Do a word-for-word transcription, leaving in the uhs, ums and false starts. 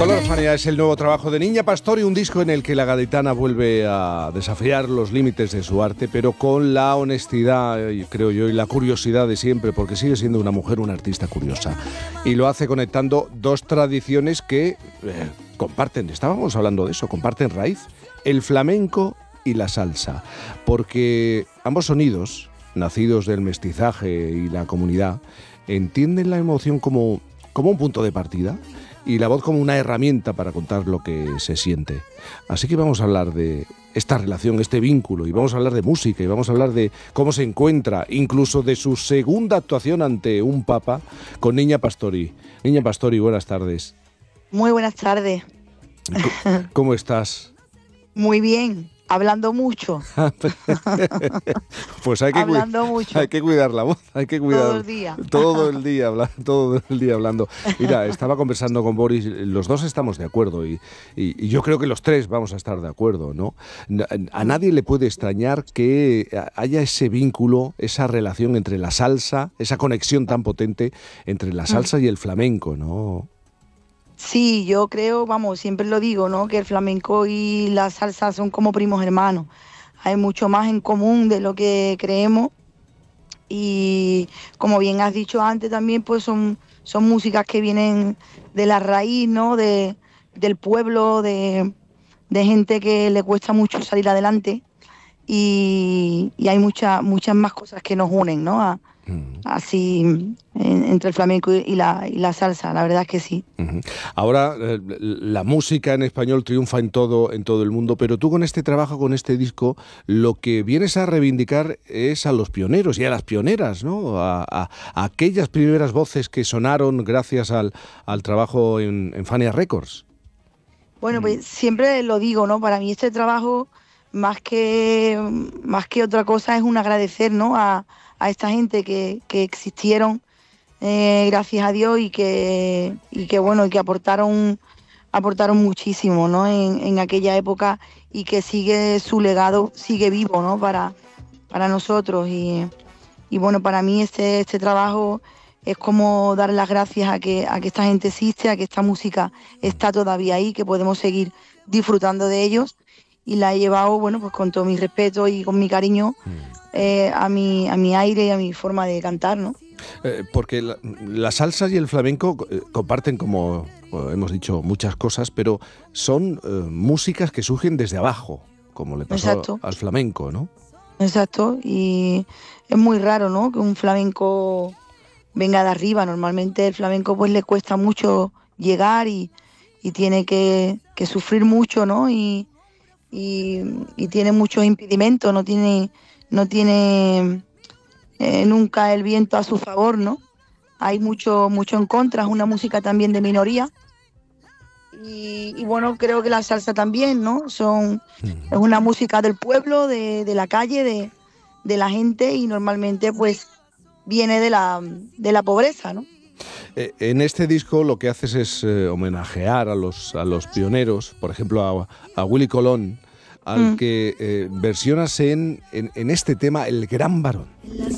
Color Fania es el nuevo trabajo de Niña Pastori, un disco en el que la gaditana vuelve a desafiar los límites de su arte, pero con la honestidad, creo yo, y la curiosidad de siempre, porque sigue siendo una mujer, una artista curiosa. Y lo hace conectando dos tradiciones que eh, comparten, estábamos hablando de eso, comparten raíz, el flamenco y la salsa, porque ambos sonidos, nacidos del mestizaje y la comunidad, entienden la emoción como, como un punto de partida, y la voz como una herramienta para contar lo que se siente. Así que vamos a hablar de esta relación, este vínculo, y vamos a hablar de música, y vamos a hablar de cómo se encuentra, incluso de su segunda actuación ante un papa, con Niña Pastori. Niña Pastori, buenas tardes. Muy buenas tardes. ¿Cómo estás? Muy bien, hablando mucho. Pues hay que, hablando cu- mucho. hay que cuidar la voz, hay que cuidar Todo el día. todo el día, habla- todo el día hablando. Mira, estaba conversando con Boris, los dos estamos de acuerdo y, y, y yo creo que los tres vamos a estar de acuerdo, ¿no? A nadie le puede extrañar que haya ese vínculo, esa relación entre la salsa, esa conexión tan potente entre la salsa y el flamenco, ¿no? Sí, yo creo, vamos, siempre lo digo, ¿no? Que el flamenco y la salsa son como primos hermanos. Hay mucho más en común de lo que creemos y, como bien has dicho antes también, pues son, son músicas que vienen de la raíz, ¿no? De, del pueblo, de, de gente que le cuesta mucho salir adelante y, y hay muchas muchas más cosas que nos unen, ¿no? A, así en, entre el flamenco y la, y la salsa, la verdad es que sí. Uh-huh. Ahora eh, la música en español triunfa en todo, en todo el mundo, pero tú con este trabajo, con este disco, lo que vienes a reivindicar es a los pioneros y a las pioneras, ¿no? A, a, a aquellas primeras voces que sonaron gracias al, al trabajo en, en Fania Records. Bueno, pues siempre lo digo, ¿no? Para mí este trabajo, más que, más que otra cosa, es un agradecer, ¿no? A, a esta gente que, que existieron, eh, gracias a Dios, y que, y que bueno, y que aportaron, aportaron muchísimo, ¿no? En, en aquella época, y que sigue su legado, sigue vivo, ¿no? Para, para nosotros. Y, y bueno, para mí este, este trabajo es como dar las gracias a que, a que esta gente existe, a que esta música está todavía ahí, que podemos seguir disfrutando de ellos. Y la he llevado, bueno, pues con todo mi respeto y con mi cariño eh, a mi a mi aire y a mi forma de cantar, ¿no? Eh, porque la, la salsa y el flamenco eh, comparten, como eh, hemos dicho, muchas cosas, pero son eh, músicas que surgen desde abajo, como le pasó Exacto. al flamenco, ¿no? Exacto, y es muy raro, ¿no? Que un flamenco venga de arriba. Normalmente el flamenco pues le cuesta mucho llegar y, y tiene que, que sufrir mucho, ¿no? Y Y, y tiene muchos impedimentos, no tiene, no tiene eh, nunca el viento a su favor, ¿no? Hay mucho, mucho en contra, es una música también de minoría. Y, y bueno, creo que la salsa también, ¿no? Son, es una música del pueblo, de, de la calle, de, de la gente, y normalmente pues viene de la, de la pobreza, ¿no? Eh, en este disco lo que haces es eh, homenajear a los, a los pioneros, por ejemplo a, a Willy Colón, al mm. que eh, versionas en, en, en este tema El Gran Varón.